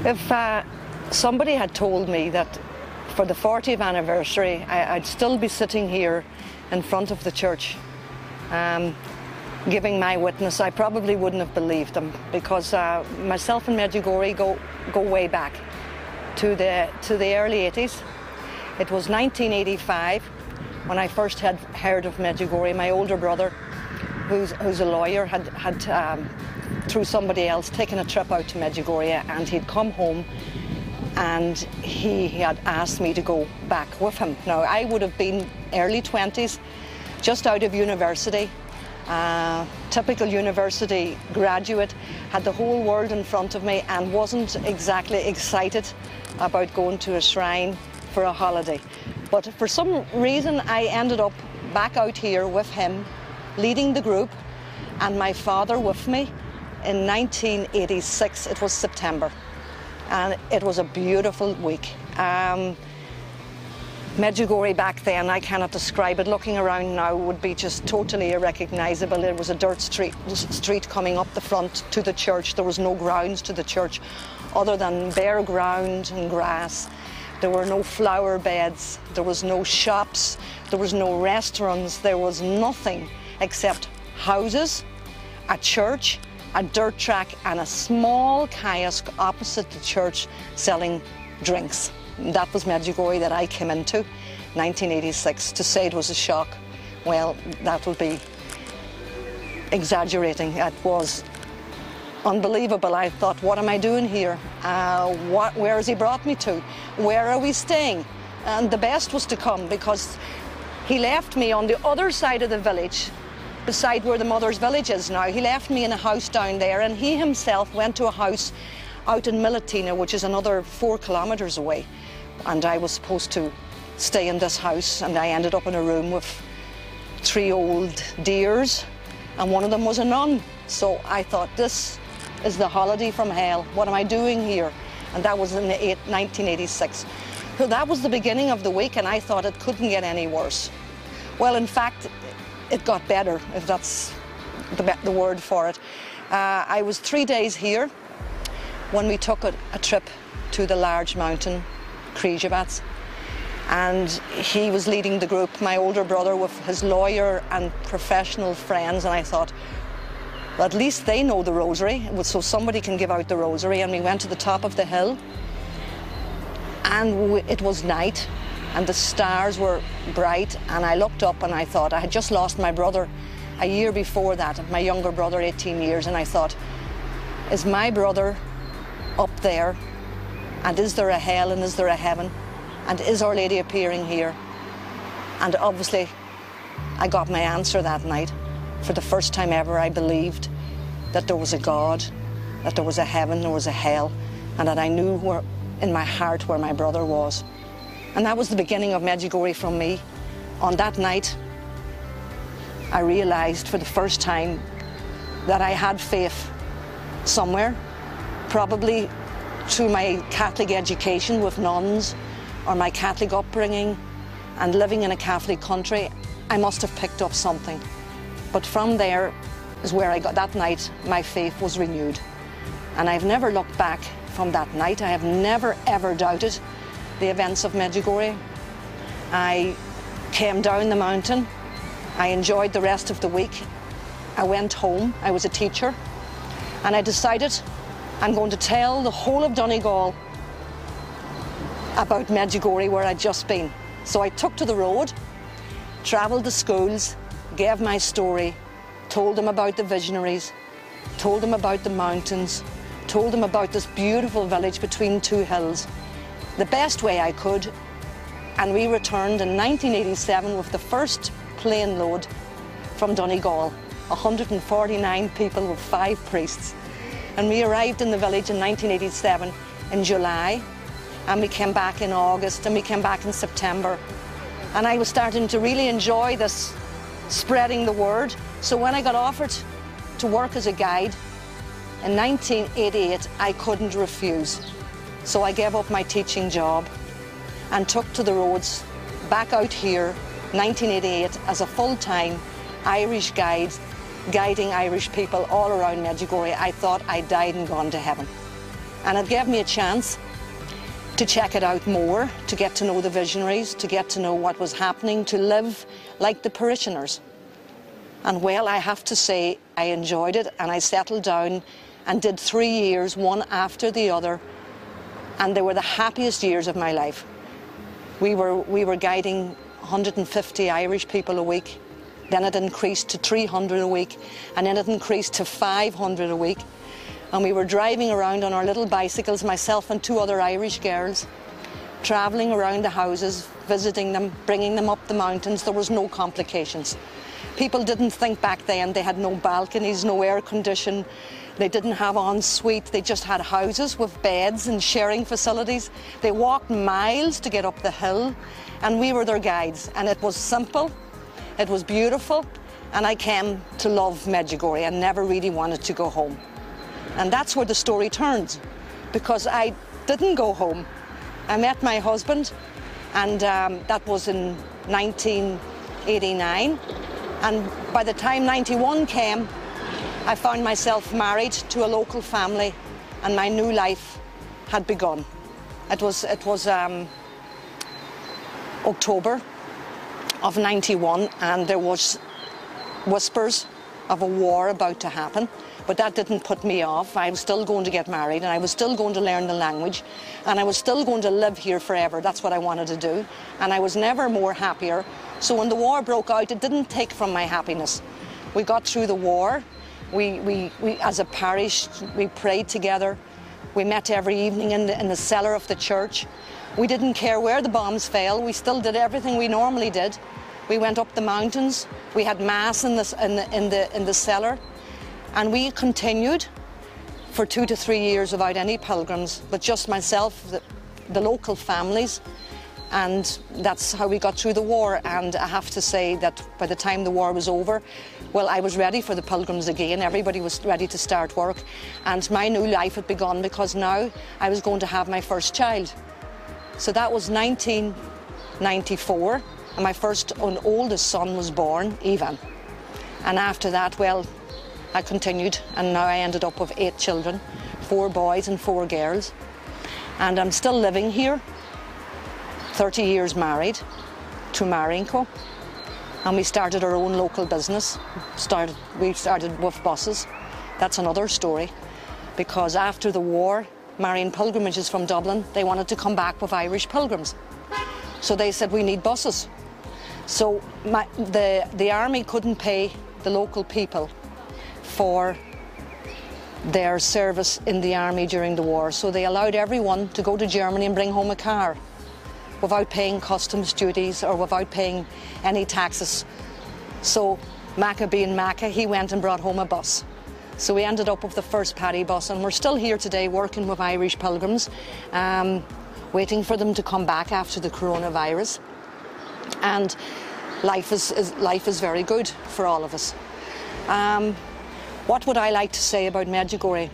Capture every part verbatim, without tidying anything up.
If uh, somebody had told me that for the fortieth anniversary I, I'd still be sitting here in front of the church um, giving my witness, I probably wouldn't have believed them, because uh, myself and Medjugorje go, go way back to the, to the early eighties. It was nineteen eighty-five when I first had heard of Medjugorje. My older brother, who's, who's a lawyer, had, had um, through somebody else taken a trip out to Medjugorje, and he'd come home and he, he had asked me to go back with him. Now, I would have been early twenties, just out of university, uh, typical university graduate, had the whole world in front of me and wasn't exactly excited about going to a shrine for a holiday. But for some reason I ended up back out here with him, leading the group, and my father with me in nineteen eighty-six. It was September, and it was a beautiful week. Um, Medjugorje back then, I cannot describe it. Looking around now would be just totally irrecognisable. It was a dirt street, street coming up the front to the church. There was no grounds to the church other than bare ground and grass. There were no flower beds, there was no shops, there was no restaurants, there was nothing except houses, a church, a dirt track and a small kiosk opposite the church selling drinks. That was Medjugorje that I came into, nineteen eighty-six. To say it was a shock, well, that would be exaggerating. It was unbelievable. I thought, what am I doing here? Uh, what, where has he brought me to? Where are we staying? And the best was to come, because he left me on the other side of the village, beside where the Mother's Village is now. He left me in a house down there, and he himself went to a house out in Militina, which is another four kilometres away. And I was supposed to stay in this house, and I ended up in a room with three old dears, and one of them was a nun. So I thought, this is the holiday from hell. What am I doing here? And that was in the nineteen eighty-six. So that was the beginning of the week, and I thought it couldn't get any worse. Well, in fact, it got better, if that's the, the word for it. Uh, I was three days here when we took a, a trip to the large mountain, Križevac, and he was leading the group, my older brother, with his lawyer and professional friends, and I thought, well, at least they know the rosary, so somebody can give out the rosary. And we went to the top of the hill, and it was night, and the stars were bright, and I looked up and I thought, I had just lost my brother a year before that, my younger brother, eighteen years, and I thought, is my brother up there, and is there a hell and is there a heaven, and is Our Lady appearing here? And obviously I got my answer that night. For the first time ever, I believed that there was a God, that there was a heaven, there was a hell, and that I knew where, in my heart, where my brother was. And that was the beginning of Medjugorje from me. On that night, I realised for the first time that I had faith somewhere, probably through my Catholic education with nuns, or my Catholic upbringing, and living in a Catholic country. I must have picked up something. But from there is where I got, that night, my faith was renewed. And I've never looked back from that night. I have never, ever doubted the events of Medjugorje. I came down the mountain. I enjoyed the rest of the week. I went home. I was a teacher. And I decided I'm going to tell the whole of Donegal about Medjugorje, where I'd just been. So I took to the road, travelled to schools, gave my story, told them about the visionaries, told them about the mountains, told them about this beautiful village between two hills, the best way I could. And we returned in nineteen eighty-seven with the first plane load from Donegal, one hundred forty-nine people with five priests. And we arrived in the village in nineteen eighty-seven in July, and we came back in August, and we came back in September. And I was starting to really enjoy this spreading the word. So when I got offered to work as a guide in nineteen eighty-eight, I couldn't refuse. So I gave up my teaching job and took to the roads back out here, nineteen eighty-eight, as a full-time Irish guide, guiding Irish people all around Medjugorje. I thought I died and gone to heaven. And it gave me a chance to check it out more, to get to know the visionaries, to get to know what was happening, to live like the parishioners. And well, I have to say, I enjoyed it, and I settled down and did three years, one after the other, and they were the happiest years of my life. We were, we were guiding one hundred fifty Irish people a week, then it increased to three hundred a week, and then it increased to five hundred a week. And we were driving around on our little bicycles, myself and two other Irish girls, travelling around the houses, visiting them, bringing them up the mountains. There was no complications. People didn't think back then they had no balconies, no air condition, they didn't have ensuite, they just had houses with beds and sharing facilities. They walked miles to get up the hill, and we were their guides. And it was simple, it was beautiful, and I came to love Medjugorje and never really wanted to go home. And that's where the story turns, because I didn't go home. I met my husband, and um, that was in nineteen eighty-nine. And by the time ninety-one came, I found myself married to a local family, and my new life had begun. It was, it was um, October of ninety-one, and there was whispers of a war about to happen. But that didn't put me off. I was still going to get married, and I was still going to learn the language, and I was still going to live here forever. That's what I wanted to do, and I was never more happier. So when the war broke out, it didn't take from my happiness. We got through the war. We, we, we as a parish, we prayed together. We met every evening in the, in the cellar of the church. We didn't care where the bombs fell. We still did everything we normally did. We went up the mountains. We had mass in the, in the, in the, in the cellar. And we continued for two to three years without any pilgrims, but just myself, the, the local families, and that's how we got through the war. And I have to say that by the time the war was over, well, I was ready for the pilgrims again. Everybody was ready to start work, and my new life had begun, because now I was going to have my first child. So that was nineteen ninety-four, and my first and oldest son was born, Ivan. And after that, well, I continued, and now I ended up with eight children, four boys and four girls. And I'm still living here, thirty years married to Marinko. And we started our own local business. Started, we started with buses. That's another story, because after the war, Marian Pilgrimages from Dublin, they wanted to come back with Irish pilgrims. So they said, we need buses. So my, the, the army couldn't pay the local people for their service in the army during the war, so they allowed everyone to go to Germany and bring home a car without paying customs duties or without paying any taxes. So Macca being Macca, he went and brought home a bus. So we ended up with the first Paddy bus, and we're still here today working with Irish pilgrims, um, waiting for them to come back after the coronavirus. And life is, is, life is very good for all of us. Um, What would I like to say about Medjugorje?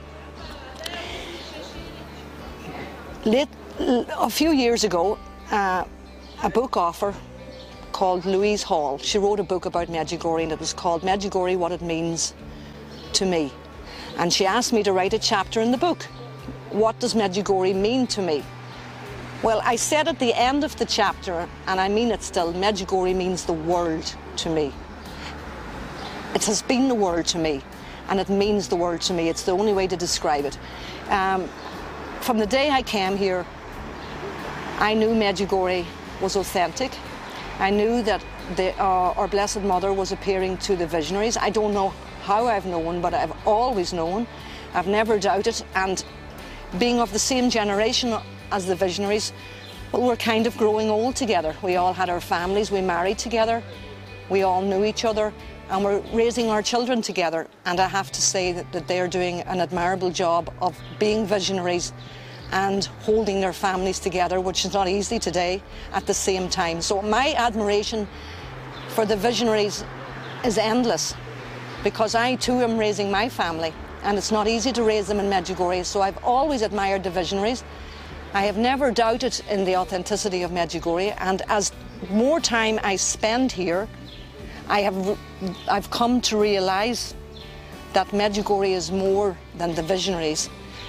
Late, a few years ago, uh, a book author called Louise Hall, she wrote a book about Medjugorje, and it was called Medjugorje, What It Means to Me. And she asked me to write a chapter in the book. What does Medjugorje mean to me? Well, I said at the end of the chapter, and I mean it still, Medjugorje means the world to me. It has been the world to me, and it means the world to me. It's the only way to describe it. Um, from the day I came here, I knew Medjugorje was authentic. I knew that the, uh, our Blessed Mother was appearing to the visionaries. I don't know how I've known, but I've always known. I've never doubted. And being of the same generation as the visionaries, well, we're kind of growing old together. We all had our families, we married together, we all knew each other, and we're raising our children together. And I have to say that, that they're doing an admirable job of being visionaries and holding their families together, which is not easy today, at the same time. So my admiration for the visionaries is endless, because I too am raising my family, and it's not easy to raise them in Medjugorje. So I've always admired the visionaries. I have never doubted in the authenticity of Medjugorje, and as more time I spend here, I have I've come to realise that Medjugorje is more than the visionaries.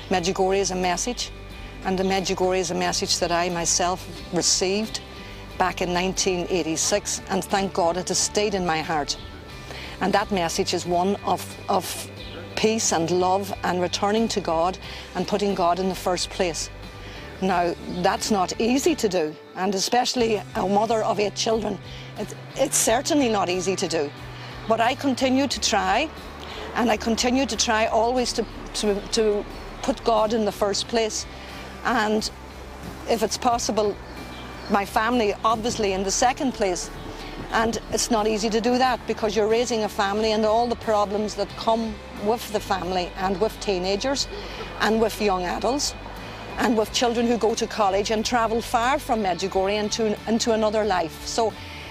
Medjugorje is a message, and the Medjugorje is a message that I myself received back in nineteen eighty-six, and thank God it has stayed in my heart. And that message is one of, of peace and love and returning to God and putting God in the first place. Now, that's not easy to do, and especially a mother of eight children, it, it's certainly not easy to do. But I continue to try, and I continue to try always to, to, to put God in the first place, and if it's possible, my family obviously in the second place. And it's not easy to do that, because you're raising a family and all the problems that come with the family and with teenagers and with young adults and with children who go to college and travel far from Medjugorje into, into another life. So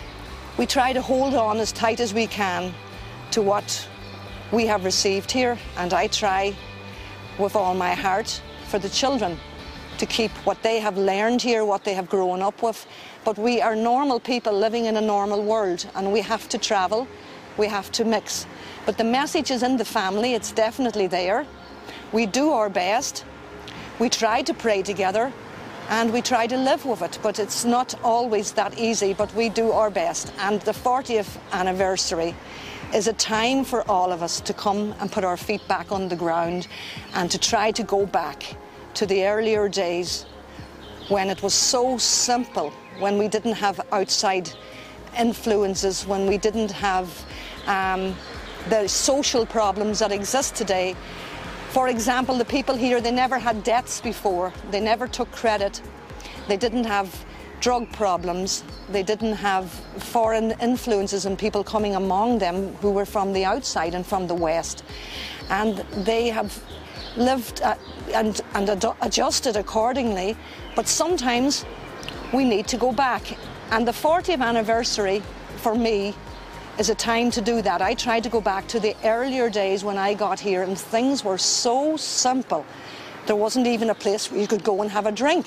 we try to hold on as tight as we can to what we have received here, and I try with all my heart for the children to keep what they have learned here, what they have grown up with. But we are normal people living in a normal world, and we have to travel, we have to mix. But the message is in the family, it's definitely there. We do our best, we try to pray together, and we try to live with it, but it's not always that easy, but we do our best. And the fortieth anniversary is a time for all of us to come and put our feet back on the ground and to try to go back to the earlier days when it was so simple, when we didn't have outside influences, when we didn't have um, the social problems that exist today. For example, the people here, they never had debts before, they never took credit, they didn't have drug problems, they didn't have foreign influences and people coming among them who were from the outside and from the West. And they have lived uh, and, and ad adjusted accordingly, but sometimes we need to go back. And the fortieth anniversary, for me, is a time to do that. I tried to go back to the earlier days when I got here and things were so simple. There wasn't even a place where you could go and have a drink.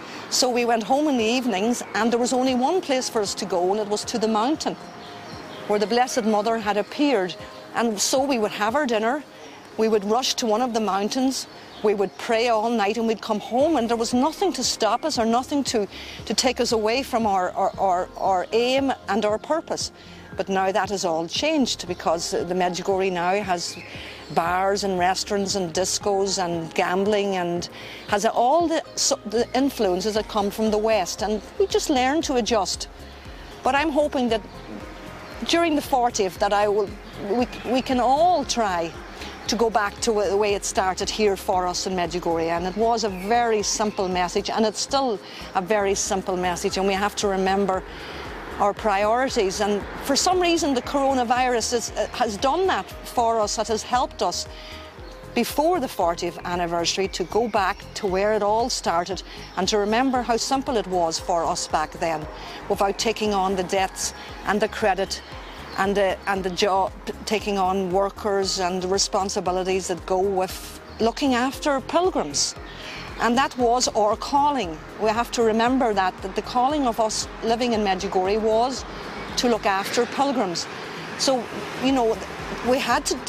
So we went home in the evenings and there was only one place for us to go, and it was to the mountain where the Blessed Mother had appeared. And so we would have our dinner, we would rush to one of the mountains, we would pray all night, and we'd come home, and there was nothing to stop us or nothing to, to take us away from our, our, our, our aim and our purpose. But now that has all changed, because the Medjugorje now has bars and restaurants and discos and gambling, and has all the, so, the influences that come from the West, and we just learn to adjust. But I'm hoping that during the fortieth that I will, we, we can all try to go back to the way it started here for us in Medjugorje. And it was a very simple message, and it's still a very simple message, and we have to remember our priorities. And for some reason the coronavirus is, has done that for us, that has helped us before the fortieth anniversary to go back to where it all started and to remember how simple it was for us back then, without taking on the debts and the credit and the, and the job, taking on workers and the responsibilities that go with looking after pilgrims. And that was our calling. We have to remember that, that the calling of us living in Medjugorje was to look after pilgrims. So, you know, we had to